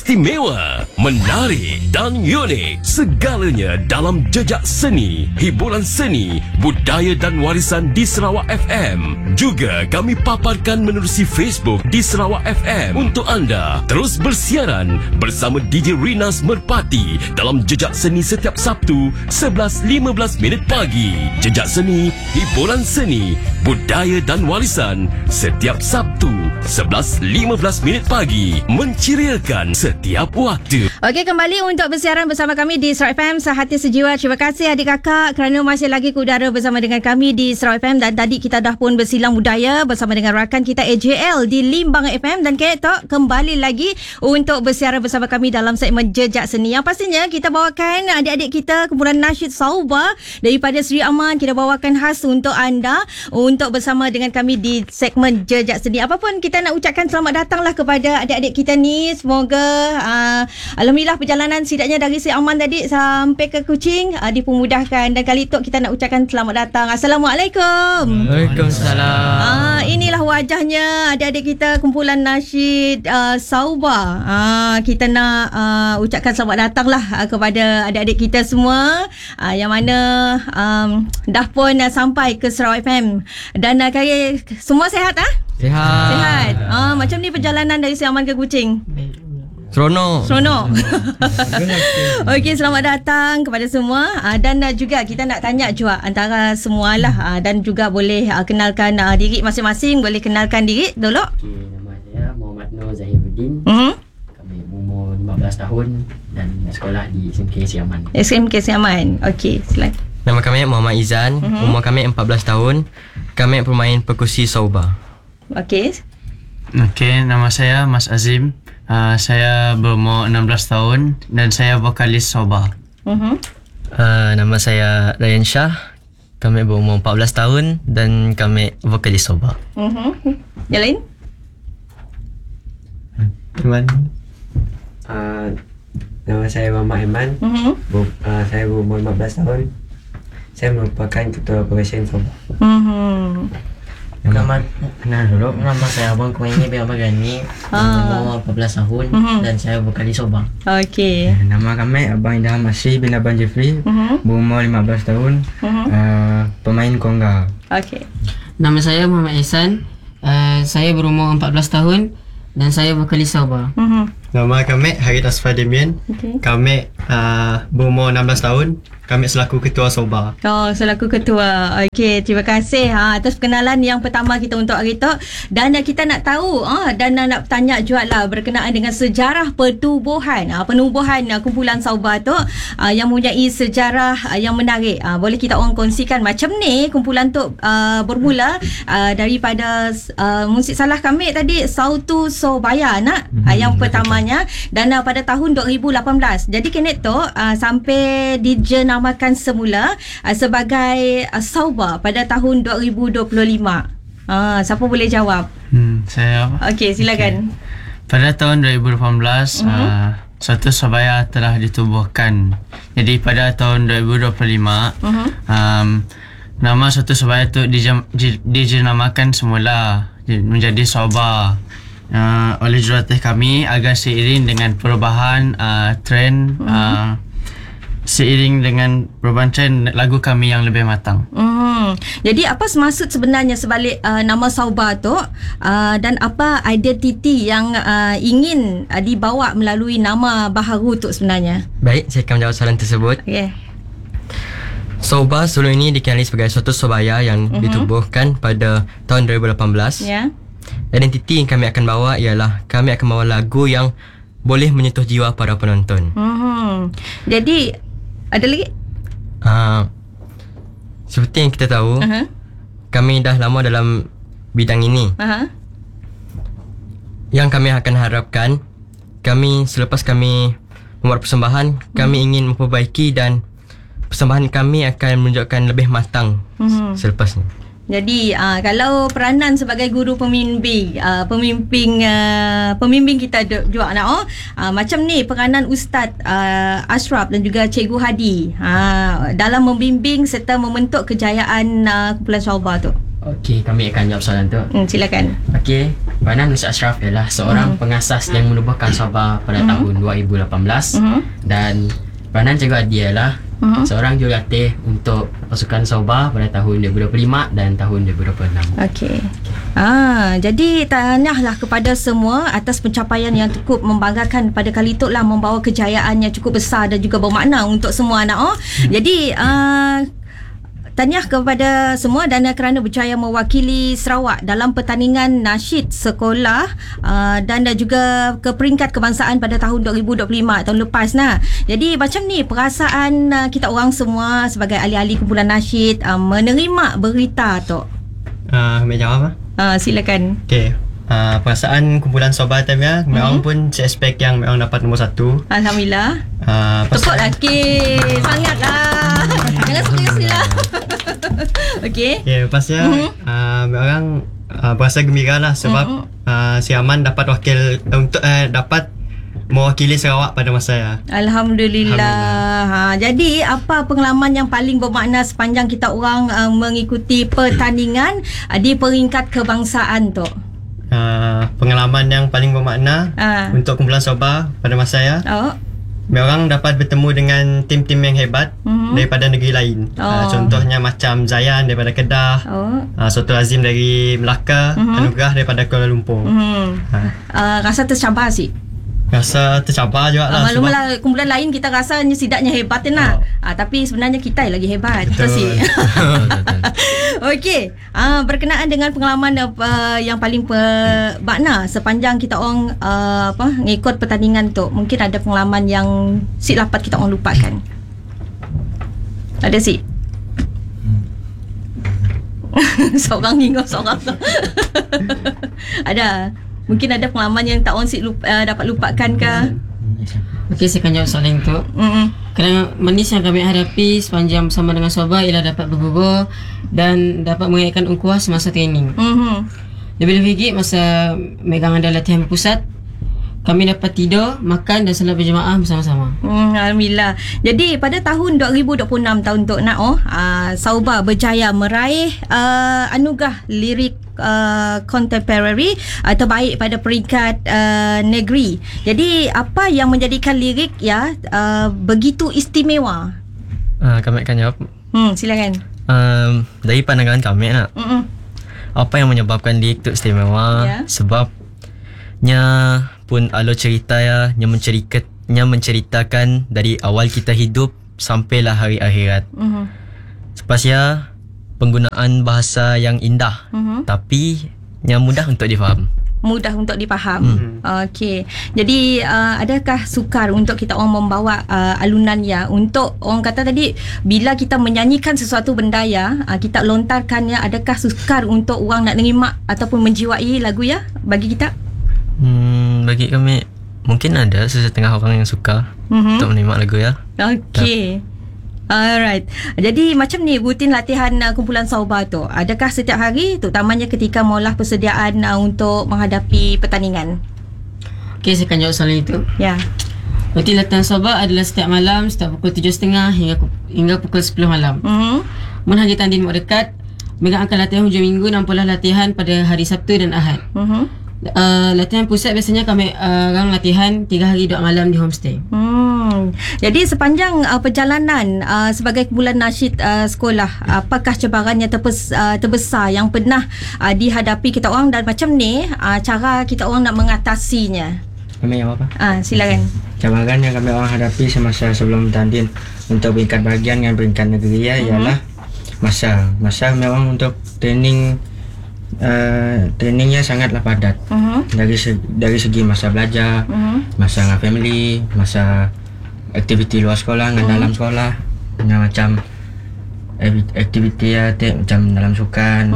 Istimewa, menarik dan unik. Segalanya dalam jejak seni, hiburan seni, budaya dan warisan di Sarawak FM. Juga kami paparkan menerusi Facebook di Sarawak FM untuk anda. Terus bersiaran bersama DJ Rinas Merpati dalam Jejak Seni setiap Sabtu 11.15 minit pagi. Jejak Seni, hiburan seni, budaya dan warisan setiap Sabtu 11.15 minit pagi. Menceriakan setiap waktu. Okey, kembali untuk bersiaran bersama kami di Sarawak FM Sehati Sejiwa. Terima kasih adik kakak kerana masih lagi ke udara bersama dengan kami di Sarawak FM. Dan tadi kita dah pun bersilang budaya bersama dengan rakan kita AJL di Limbang FM. Dan Tok kembali lagi untuk bersiaran bersama kami dalam segmen Jejak Seni. Yang pastinya kita bawakan adik-adik kita kumpulan nasyid Sauba daripada Seri Aman. Kita bawakan khas untuk anda untuk bersama dengan kami di segmen Jejak Seni. Apapun kita nak ucapkan selamat datanglah kepada adik-adik kita ni. Semoga alhamdulillah perjalanan setidaknya dari Seri Aman tadi sampai ke Kuching dipermudahkan. Dan kali itu kita nak ucapkan selamat datang. Assalamualaikum. Waalaikumsalam. Inilah wajahnya adik-adik kita kumpulan nasyid Sauba. Kita nak ucapkan selamat datanglah kepada adik-adik kita semua yang mana dah pun sampai ke Sarawak FM. Dan kali semua sihat Sihat. Macam ni perjalanan dari Seri Aman ke Kuching. Seronok. Okey, selamat datang kepada semua. Dan juga kita nak tanya juga antara semualah dan juga boleh kenalkan diri masing-masing. Boleh kenalkan diri dulu. Okay, nama saya Muhammad Nur Zahiruddin. Kami umur 15 tahun dan sekolah di SMK Siaman. SMK Siaman. Okey, silakan. Nama kami Muhammad Izan. Umur kami 14 tahun. Kami pemain perkusi Sauba. Okey. Okey, nama saya Mas Azim. Saya berumur 16 tahun dan saya vokalis Sauba. Nama saya Ryan Shah. Kami berumur 14 tahun dan kami vokalis Sauba. Yang lain? Iman. Nama saya Muhammad Iman. Saya berumur 15 tahun. Saya merupakan ketua operasi Sauba. Kenal dulu, nama saya Abang Kumaini bin Abang Gani. Umur 14 tahun dan saya vokalis Sauba. Okey. Nama kami Abang Indah Masri bin Abang Jeffrey. Berumur 15 tahun. Pemain Kongga. Okey. Nama saya Muhammad Ihsan. Saya berumur 14 tahun dan saya vokalis Sauba. Nama kami Harid Asfar Demian. Kami berumur 16 tahun. Kami selaku ketua Sauba. Selaku ketua. Okey, terima kasih atas perkenalan yang pertama kita untuk hari itu. Dan kita nak tahu dan nak tanya juga lah berkenaan dengan sejarah penubuhan kumpulan Sauba tu yang mempunyai sejarah yang menarik. Boleh kita orang kongsikan macam ni kumpulan tu bermula daripada musik salah kami tadi Sautu Sobaya yang pertamanya dan pada tahun 2018. Jadi kini tu sampai dijenamakan semula sebagai Sauba pada tahun 2025. Siapa boleh jawab? Saya. Okey, silakan. Pada tahun 2018, Sautu Sobaya telah ditubuhkan. Jadi pada tahun 2025, nama Sautu Sobaya itu dijenamakan semula menjadi Sauba oleh jurulatih kami agar seiring dengan perubahan trend seiring dengan perubahan trend lagu kami yang lebih matang. Jadi apa maksud sebenarnya sebalik nama Sauba tu dan apa identiti yang ingin dibawa melalui nama baharu tu sebenarnya? Baik, saya akan menjawab soalan tersebut. Okey. Sauba sebelum ini dikenali sebagai Sautu Sobaya yang ditubuhkan pada tahun 2018. Ya. Identiti yang kami akan bawa ialah kami akan bawa lagu yang boleh menyentuh jiwa para penonton. Jadi ada lagi? Seperti yang kita tahu, kami dah lama dalam bidang ini. Yang kami akan harapkan, kami selepas kami membuat persembahan, kami ingin memperbaiki dan persembahan kami akan menunjukkan lebih matang selepasnya. Jadi kalau peranan sebagai guru pembimbing kita juga nak macam ni peranan Ustaz Ashraf dan juga Cikgu Hadi dalam membimbing serta membentuk kejayaan kumpulan Sauba tu. Okey, kami akan jawab soalan tu. Silakan. Okey, Peranan Musa Ashraf ialah seorang pengasas yang menubuhkan Sabah pada tahun 2018 dan peranan Cikgu Adi ialah seorang jurulatih untuk pasukan Sabah pada tahun 2025 dan tahun 2026. Okey. Jadi tahniahlah kepada semua atas pencapaian yang cukup membanggakan pada kali itu lah, membawa kejayaan yang cukup besar dan juga bermakna untuk semua anak. Jadi tahniah kepada semua dan kerana berjaya mewakili Sarawak dalam pertandingan nasyid sekolah dan juga ke peringkat kebangsaan pada tahun 2025 tahun lepas nah. Jadi macam ni perasaan kita orang semua sebagai ahli-ahli kumpulan nasyid menerima berita tu. Ambil jawab silakan. Okay. Perasaan kumpulan Sabah Tahniah memang pun expect yang memang dapat nombor 1. Alhamdulillah. Tepuk lagi. Sangatlah. Jangan serius lah. Okey. Okay, pasnya memang berasa gembira lah sebab si Aman dapat wakil untuk dapat mewakili Sarawak pada masa ya. Alhamdulillah. Jadi apa pengalaman yang paling bermakna sepanjang kita orang mengikuti pertandingan di peringkat kebangsaan tu? Pengalaman yang paling bermakna untuk kumpulan Sabah pada masa ya. Memang dapat bertemu dengan tim-tim yang hebat daripada negeri lain. Contohnya macam Zayan daripada Kedah, Soto Azim dari Melaka, Anugerah daripada Kuala Lumpur. Rasa tercabar sih. Rasa tercabar juga lah. Maklumlah kumpulan lain kita rasanya sidaknya hebat nak. Tapi sebenarnya kita lagi hebat. Betul sih. Okey. Berkenaan dengan pengalaman yang paling bermakna sepanjang kita orang ngikut pertandingan tu, mungkin ada pengalaman yang si dapat kita orang lupakan. Ada sih. Seorang hingga seorang. Ada. Mungkin ada pengalaman yang tak orang dapat lupakan ke? Okey, saya akan jawab soalan itu. Kerana manis yang kami hadapi sepanjang bersama dengan Sabah ialah dapat bergurau dan dapat mengaitkan ukhuwah semasa training. Lebih-lebih lagi masa megang ada latihan berpusat, kami dapat tidur, makan dan solat berjemaah bersama-sama. Alhamdulillah. Jadi pada tahun 2026 tahun tu Sabah berjaya meraih anugerah lirik contemporary terbaik pada peringkat negeri. Jadi apa yang menjadikan lirik begitu istimewa? Kami akan jawab. Silakan. Dari pandangan kami apa yang menyebabkan lirik tu istimewa? Sebabnya pun alur cerita yang menceritakan dari awal kita hidup sampailah hari akhirat. Sepasnya penggunaan bahasa yang indah tapi yang mudah untuk difaham. Okey. Jadi adakah sukar untuk kita orang membawa alunan untuk orang kata tadi bila kita menyanyikan sesuatu benda kita lontarkannya, adakah sukar untuk orang nak nerima ataupun menjiwai lagu bagi kita? Bagi kami mungkin ada sesetengah orang yang suka untuk menerima lagu Okey. Alright. Jadi macam ni rutin latihan kumpulan Sabah tu. Adakah setiap hari terutamanya ketika maulah persediaan untuk menghadapi pertandingan? Okey, saya akan jawab soalan itu. Ya. Rutin latihan Sabah adalah setiap malam setiap pukul 7.30 hingga pukul 10 malam. Menghagi tanding dekat, mereka akan latihan hujung minggu dan pula latihan pada hari Sabtu dan Ahad. Latihan pusat biasanya kami orang latihan 3 hari 2 malam di homestay. Jadi sepanjang perjalanan sebagai kumpulan nasyid sekolah, apakah cabaran yang terbesar yang pernah dihadapi kita orang dan macam ni cara kita orang nak mengatasinya? Kami jawab apa? Silakan. Cabaran yang kami orang hadapi semasa sebelum bertanding untuk peringkat bahagian dengan peringkat negeri ialah masa memang untuk trainingnya sangatlah padat. Dari segi masa belajar, masa dengan family, masa aktiviti luar sekolah dengan dalam sekolah, dengan macam aktiviti macam dalam sukan,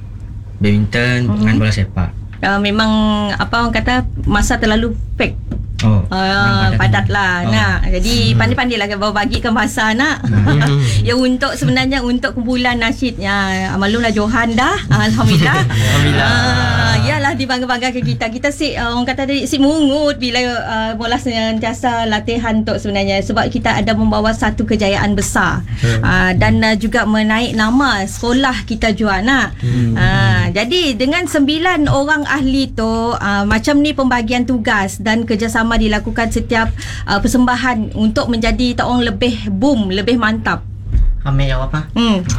badminton dengan bola sepak. Memang apa orang kata masa terlalu pack Padat lah. Jadi pandai-pandai lah bawa bagikan bahasa nak. Ya, untuk sebenarnya untuk kumpulan nasyid maklumlah Johan dah. Alhamdulillah. Yalah dibangga-banggakan kita orang kata tadi mungut bila bola sentiasa latihan untuk sebenarnya sebab kita ada membawa satu kejayaan besar. Dan juga menaik nama sekolah kita juga nak. Jadi dengan 9 orang ahli tu macam ni pembagian tugas dan kerjasama dilakukan setiap persembahan untuk menjadi orang lebih boom, lebih mantap. Kami jawab apa?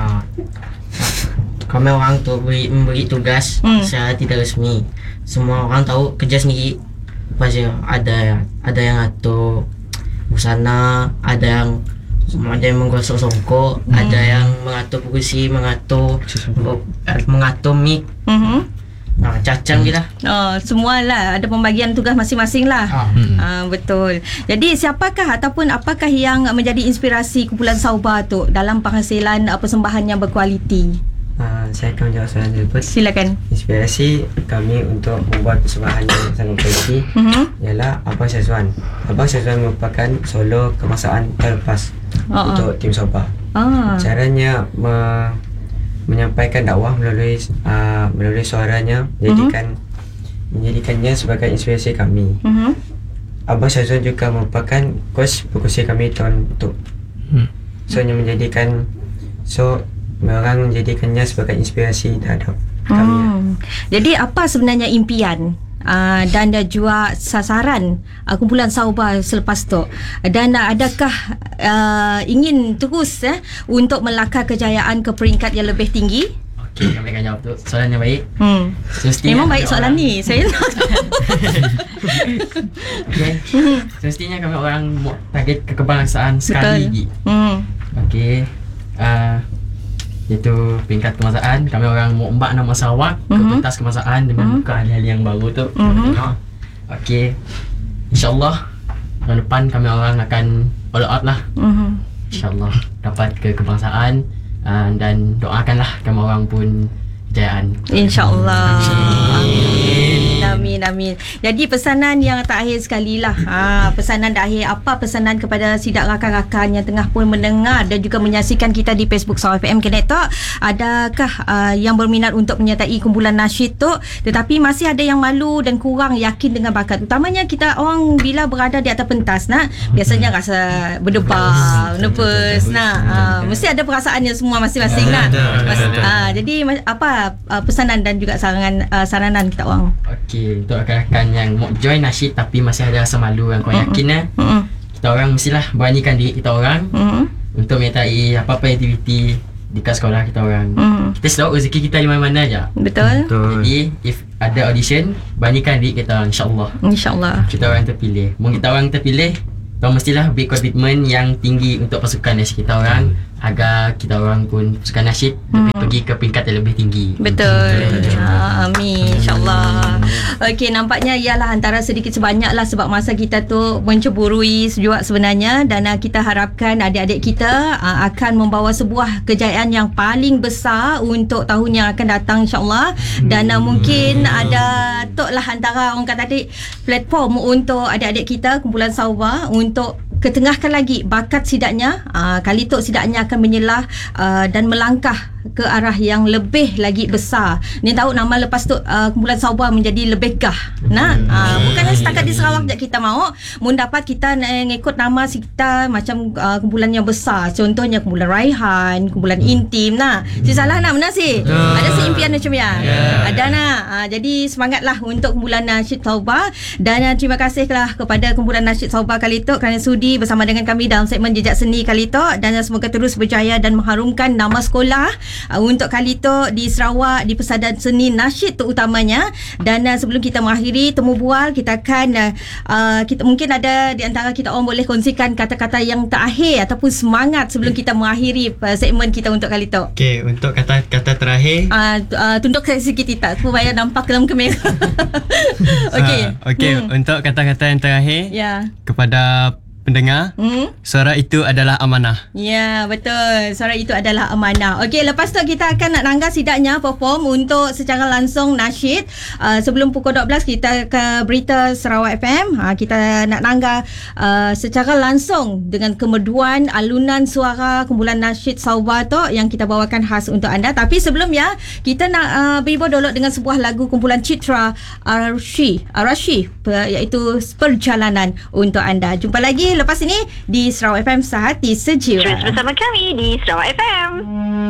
Kami orang tu memberi tugas secara tidak resmi. Semua orang tahu kerja sendiri. Pasal ada yang atur busana, ada yang menggosok songkok, ada yang mengatur kursi, mengatur mic. Cacang je lah. Semualah ada pembagian tugas masing-masing lah. Betul. Jadi siapakah ataupun apakah yang menjadi inspirasi kumpulan Sauba tu dalam penghasilan persembahan yang berkualiti? Saya akan menjawab soalan tersebut. Silakan. Inspirasi kami untuk membuat persembahan yang sangat kualiti ialah Abang Syazwan. Abang Syazwan merupakan solo kemasaan terlepas untuk tim Sauba. Caranya menyampaikan dakwah melalui suaranya, menjadikannya sebagai inspirasi kami. Abang Syazwan juga merupakan coach berkursi kami tahun itu. Orang menjadikannya sebagai inspirasi terhadap kami. Jadi apa sebenarnya impian dan juga sasaran kumpulan Sauba selepas tu, dan adakah ingin terus untuk melakar kejayaan ke peringkat yang lebih tinggi? Okey, kami akan jawab tu. Soalannya baik. Memang baik soalan ni. Saya semestinya kami orang target kekebangsaan sekali lagi. Okey. Iaitu peringkat kemasaan. Kami orang mau embak nama Sarawak ke pentas kemasaan dengan buka hal-hal yang baru tu. Okey, InsyaAllah tahun depan kami orang akan all out lah. InsyaAllah dapat kebangsaan, dan doakanlah kami orang pun kejayaan. InsyaAllah. Amin. Jadi pesanan yang terakhir sekali lah. Pesanan terakhir, apa pesanan kepada sidak rakan-rakan yang tengah pun mendengar dan juga menyaksikan kita di Facebook Sarawak FM Connect Talk? Adakah yang berminat untuk menyertai kumpulan nasyid tu tetapi masih ada yang malu dan kurang yakin dengan bakat? Utamanya kita orang bila berada di atas pentas biasanya rasa berdebar, nervous mesti ada perasaannya semua masing-masing jadi apa pesanan dan juga saranan kita orang? Okey, untuk rakan-rakan yang mau join nasyid tapi masih ada rasa malu yang kurang yakin kita orang mestilah beranikan diri kita orang untuk menyertai apa-apa aktiviti dekat sekolah kita orang. Kita selalu rezeki kita di mana-mana aja. Betul. Jadi if ada audition, beranikan diri kita orang, InsyaAllah kita orang terpilih. Mungkin kita orang terpilih, kita mestilah beri komitmen yang tinggi untuk pasukan nasyid kita orang agar kita orang pun pasukan nasyid pergi ke peringkat yang lebih tinggi. Betul. Amin, InsyaAllah. Okey, nampaknya ialah antara sedikit sebanyak lah sebab masa kita tu menceburui juga sebenarnya, dan kita harapkan adik-adik kita akan membawa sebuah kejayaan yang paling besar untuk tahun yang akan datang, InsyaAllah. Dan mungkin ada tok lah antara orang kata tadi platform untuk adik-adik kita kumpulan Sauba untuk ketengahkan lagi bakat sidaknya. Kali tu sidaknya akan menyelah dan melangkah ke arah yang lebih lagi besar. Ni tahu nama lepas tu kumpulan Sauba menjadi lebih gah. Bukannya setakat di Sarawak je kita mau dapat kita ngikut nama kita macam kumpulan yang besar. Contohnya kumpulan Raihan, kumpulan Intim Si salah benar si? Ada seimpian macam ya? Ada jadi semangatlah untuk kumpulan nasyid Sauba, dan terima kasihlah kepada kumpulan nasyid Sauba kali tu kerana sudi bersama dengan kami dalam segmen Jejak Seni kali tu, dan semoga terus berjaya dan mengharumkan nama sekolah untuk kali tu di Sarawak, di Persada Seni Nasyid tu utamanya. Dan sebelum kita mengakhiri temu bual, kita akan kita mungkin ada di antara kita orang boleh kongsikan kata-kata yang terakhir ataupun semangat sebelum kita mengakhiri segmen kita untuk kali tu. Okey, untuk kata-kata terakhir tunduk sikit kita supaya nampak dalam kamera. Okey. Untuk kata-kata yang terakhir kepada pendengar, suara itu adalah amanah. Ya, betul. Suara itu adalah amanah. Okey, lepas tu kita akan nak Nangga sidaknya perform untuk secara langsung nasyid. Sebelum pukul 12 kita ke berita Sarawak FM. Kita nak Nangga secara langsung dengan kemerduan alunan suara kumpulan nasyid Saubah tu yang kita bawakan khas untuk anda. Tapi sebelumnya kita nak berhibur dulu dengan sebuah lagu kumpulan Citra Arashi iaitu Perjalanan untuk anda. Jumpa lagi lepas ini di Sarawak FM Sehati Sejiwa. Terus bersama kami di Sarawak FM.